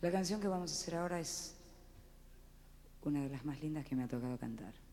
La canción que vamos a hacer ahora es una de las más lindas que me ha tocado cantar.